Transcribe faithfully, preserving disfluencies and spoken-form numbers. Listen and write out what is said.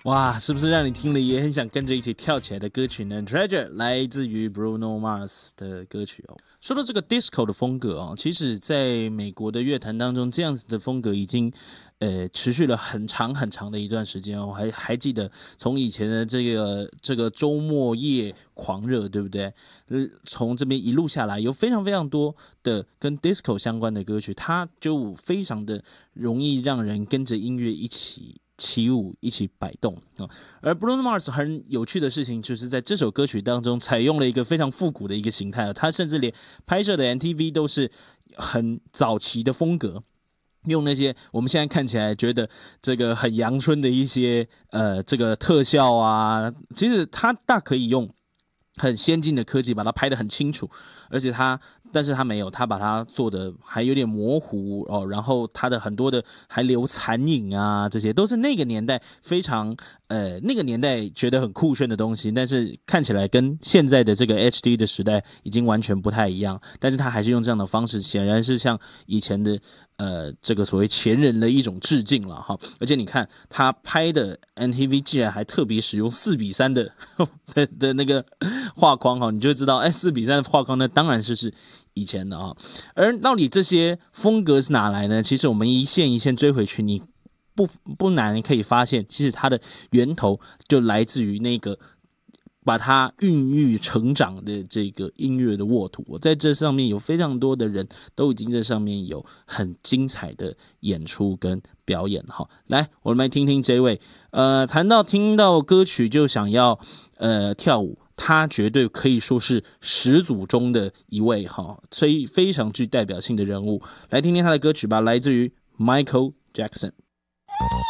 哇，是不是让你听了也很想跟着一起跳起来的歌曲呢 ？Treasure 来自于 Bruno Mars 的歌曲哦。说到这个 disco 的风格哦，其实在美国的乐坛当中，这样子的风格已经呃持续了很长很长的一段时间哦。还还记得从以前的这个这个周末夜狂热，对不对？呃，从这边一路下来，有非常非常多的跟 disco 相关的歌曲，它就非常的容易让人跟着音乐一起起舞，一起摆动。而 Bruno Mars 很有趣的事情，就是在这首歌曲当中采用了一个非常复古的一个形态，他甚至连拍摄的 M T V 都是很早期的风格，用那些我们现在看起来觉得这个很阳春的一些呃这个特效啊，其实他大可以用很先进的科技把它拍得很清楚，而且他，但是他没有，他把它做的还有点模糊哦，然后他的很多的还留残影啊，这些都是那个年代非常呃那个年代觉得很酷炫的东西，但是看起来跟现在的这个 H D 的时代已经完全不太一样，但是他还是用这样的方式，显然是向以前的呃这个所谓前人的一种致敬了哈。而且你看他拍的 M T V 竟然还特别使用四比三的的的那个画框哈，你就知道哎，四比三的画框呢，当然是是以前的啊。而到底这些风格是哪来呢？其实我们一线一线追回去，你不不难可以发现，其实它的源头就来自于那个把它孕育成长的这个音乐的沃土。在这上面有非常多的人都已经在上面有很精彩的演出跟表演。好，来我们来听听这位，呃，谈到听到歌曲就想要呃跳舞。他绝对可以说是始祖中的一位哈，所以非常具代表性的人物。来听听他的歌曲吧，来自于 Michael Jackson。